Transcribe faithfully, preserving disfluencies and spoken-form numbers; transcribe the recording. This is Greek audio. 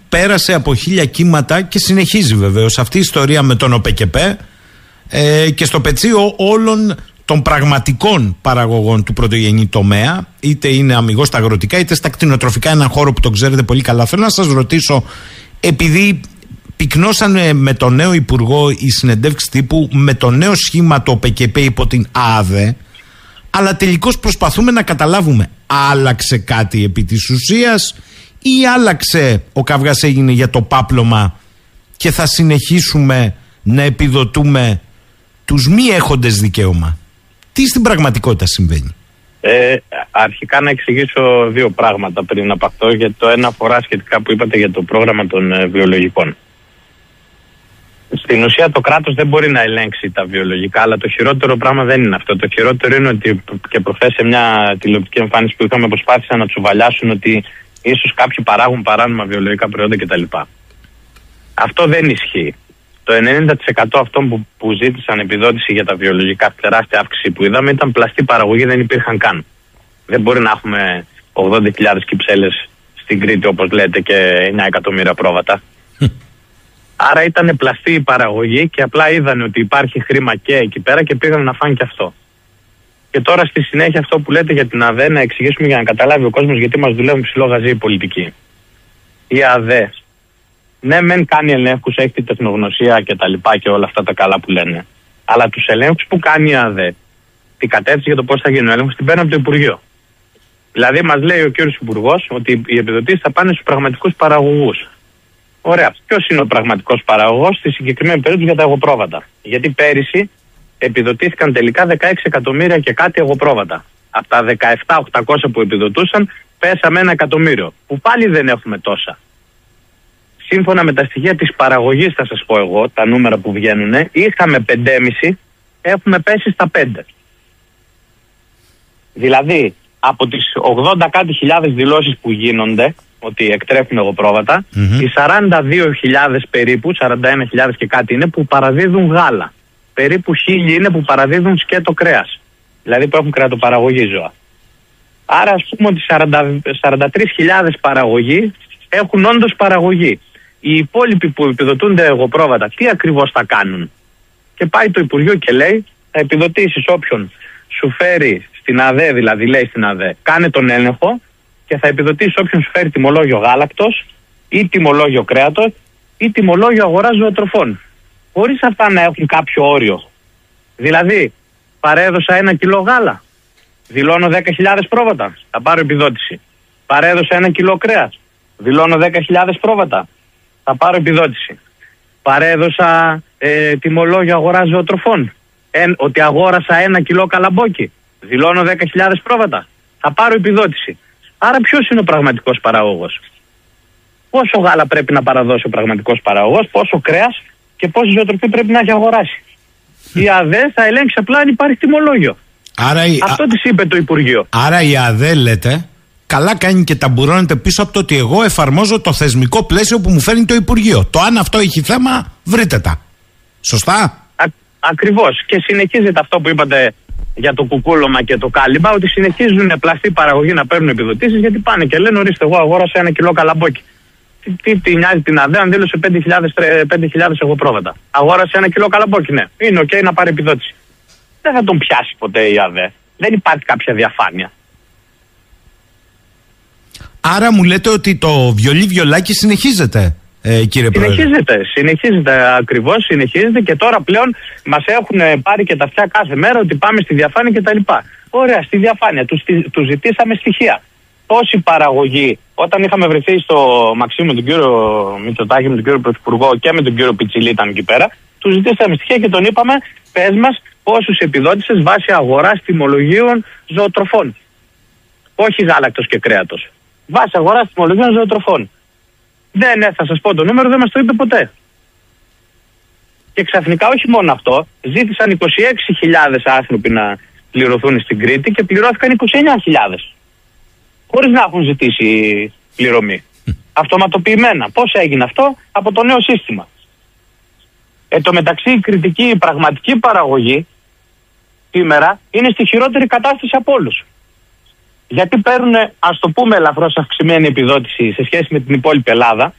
πέρασε από χίλια κύματα και συνεχίζει βεβαίως αυτή η ιστορία με τον ΟΠΕΚΕΠΕ ε, και στο πετσίο όλων των πραγματικών παραγωγών του πρωτογενή τομέα, είτε είναι αμιγώς στα αγροτικά είτε στα κτηνοτροφικά, έναν χώρο που το ξέρετε πολύ καλά. Θέλω να σας ρωτήσω, επειδή πυκνώσαν με τον νέο υπουργό οι συνεντεύξεις τύπου με το νέο σχήμα το ΟΠΕΚΕΠΕ υπό την ΑΔΕ, αλλά τελικώς προσπαθούμε να καταλάβουμε, άλλαξε κάτι επί της ουσίας ή άλλαξε, ο καυγάς έγινε για το πάπλωμα και θα συνεχίσουμε να επιδοτούμε τους μη έχοντες δικαίωμα? Τι στην πραγματικότητα συμβαίνει? Ε, αρχικά να εξηγήσω δύο πράγματα πριν από αυτό, γιατί το ένα αφορά σχετικά που είπατε για το πρόγραμμα των ε, βιολογικών. Στην ουσία το κράτος δεν μπορεί να ελέγξει τα βιολογικά, αλλά το χειρότερο πράγμα δεν είναι αυτό. Το χειρότερο είναι ότι, και προχθές σε μια τηλεοπτική εμφάνιση που είχαμε, προσπάθησαν να τσουβαλιάσουν ότι ίσως κάποιοι παράγουν παράνομα βιολογικά προϊόντα κτλ. Αυτό δεν ισχύει. Το ενενήντα τοις εκατό αυτών που, που ζήτησαν επιδότηση για τα βιολογικά, τεράστια αύξηση που είδαμε, ήταν πλαστή παραγωγή, δεν υπήρχαν καν. Δεν μπορεί να έχουμε ογδόντα χιλιάδες κυψέλες στην Κρήτη, όπως λέτε, και εννιά εκατομμύρια πρόβατα. Άρα ήταν πλαστή η παραγωγή και απλά είδαν ότι υπάρχει χρήμα και εκεί πέρα και πήγαν να φάνε και αυτό. Και τώρα στη συνέχεια αυτό που λέτε για την ΑΔΕ, να εξηγήσουμε για να καταλάβει ο κόσμος γιατί μας δουλεύουν ψηλό γαζί οι πολιτικοί. Η ΑΔΕ, ναι, μεν κάνει ελέγχους, έχει τη τεχνογνωσία και τα λοιπά και όλα αυτά τα καλά που λένε. Αλλά τους ελέγχους που κάνει η ΑΔΕ, την κατεύθυνση για το πώς θα γίνει ο έλεγχος, την παίρνει από το Υπουργείο. Δηλαδή, μας λέει ο κύριος Υπουργός ότι οι επιδοτήσεις θα πάνε στους πραγματικούς παραγωγούς. Ωραία. Ποιος είναι ο πραγματικός παραγωγός στη συγκεκριμένη περίπτωση για τα εγωπρόβατα? Γιατί πέρυσι επιδοτήθηκαν τελικά δεκαέξι εκατομμύρια και κάτι εγωπρόβατα. Από τα δεκαεπτά χιλιάδες οκτακόσια που επιδοτούσαν, πέσαμε ένα εκατομμύριο. Που πάλι δεν έχουμε τόσα. Σύμφωνα με τα στοιχεία της παραγωγής, θα σας πω εγώ, τα νούμερα που βγαίνουν, είχαμε πέντε κόμμα πέντε, έχουμε πέσει στα πέντε. Δηλαδή, από τις ογδόντα κάτι χιλιάδες δηλώσεις που γίνονται, ότι εκτρέφουν εγωπρόβατα, mm-hmm. οι σαράντα δύο χιλιάδες περίπου, σαράντα ένα χιλιάδες και κάτι είναι που παραδίδουν γάλα. Περίπου χίλιοι είναι που παραδίδουν σκέτο κρέας. Δηλαδή που έχουν κρεατοπαραγωγή ζώα. Άρα ας πούμε ότι σαράντα τρεις χιλιάδες παραγωγοί έχουν όντως παραγωγή. Οι υπόλοιποι που επιδοτούνται εγωπρόβατα, τι ακριβώς θα κάνουν? Και πάει το Υπουργείο και λέει, θα επιδοτήσεις όποιον σου φέρει στην ΑΔΕ, δηλαδή λέει στην ΑΔΕ, κάνε τον έλεγχο και θα επιδοτήσεις όποιον σου φέρει τιμολόγιο γάλακτος ή τιμολόγιο κρέατος ή τιμολόγιο αγοράς ζωοτροφών. Χωρίς αυτά να έχουν κάποιο όριο. Δηλαδή, παρέδωσα ένα κιλό γάλα, δηλώνω δέκα χιλιάδες πρόβατα, θα πάρω επιδότηση. Παρέδωσα ένα κιλό κρέας, δηλώνω δέκα χιλιάδες πρόβατα, θα πάρω επιδότηση. Παρέδωσα ε, τιμολόγιο αγοράς ζωοτροφών, ε, ότι αγόρασα ένα κιλό καλαμπόκι, δηλώνω δέκα χιλιάδες πρόβατα, θα πάρω επιδότηση. Άρα ποιος είναι ο πραγματικός παραγωγός? Πόσο γάλα πρέπει να παραδώσει ο πραγματικός παραγωγός, πόσο κρέας και πόση ζωοτροφή πρέπει να έχει αγοράσει? Η ΑΔΕ θα ελέγξει απλά αν υπάρχει τιμολόγιο. Άρα η... Αυτό της είπε το Υπουργείο. Άρα η ΑΔΕ, λέτε, καλά κάνει και ταμπουρώνεται πίσω από το ότι εγώ εφαρμόζω το θεσμικό πλαίσιο που μου φέρνει το Υπουργείο. Το αν αυτό έχει θέμα, βρείτε τα. Σωστά? Α, ακριβώς. Και συνεχίζεται αυτό που είπατε για το κουκούλωμα και το κάλυμπα, ότι συνεχίζουν πλαστή παραγωγή να παίρνουν επιδοτήσεις, γιατί πάνε και λένε, ορίστε, εγώ αγόρασα ένα κιλό καλαμπόκι. Τι, τι, τι νοιάζει την ΑΔΕ αν δήλωσε πέντε χιλιάδες εγωπρόβατα? Αγόρασε ένα κιλό καλαμπόκι, ναι. Είναι οκ okay να πάρει επιδότηση. Δεν θα τον πιάσει ποτέ η ΑΔΕ. Δεν υπάρχει κάποια διαφάνεια. Άρα μου λέτε ότι το βιολί βιολάκι συνεχίζεται, ε, κύριε Πρόεδρε? Συνεχίζεται, συνεχίζεται ακριβώς, συνεχίζεται και τώρα πλέον μας έχουν πάρει και τα αυτιά κάθε μέρα ότι πάμε στη διαφάνεια κτλ. Ωραία, στη διαφάνεια, τους, τους ζητήσαμε στοιχεία. Πόση παραγωγή, όταν είχαμε βρεθεί στο Μαξίμου με τον κύριο Μητσοτάκη, με τον κύριο Πρωθυπουργό και με τον κύριο Πιτσιλή, ήταν εκεί πέρα, τους ζητήσαμε στοιχεία και τον είπαμε, πες μας πόσους επιδότησες βάσει αγοράς τιμολογίων ζωοτροφών. Όχι γάλακτος και κρέατος. Βάσει αγοράς τιμολογίων ζωοτροφών. Δεν, ναι, θα σας πω το νούμερο, δεν μας το είπε ποτέ. Και ξαφνικά όχι μόνο αυτό, ζήτησαν είκοσι έξι χιλιάδες άνθρωποι να πληρωθούν στην Κρήτη και πληρώθηκαν είκοσι εννιά χιλιάδες. Χωρίς να έχουν ζητήσει πληρωμή. Αυτοματοποιημένα. Πώς έγινε αυτό? Από το νέο σύστημα. Εν τω μεταξύ η κριτική, η πραγματική παραγωγή σήμερα είναι στη χειρότερη κατάσταση από όλους. Γιατί παίρνουν, ας το πούμε ελαφρώς, αυξημένη επιδότηση σε σχέση με την υπόλοιπη Ελλάδα,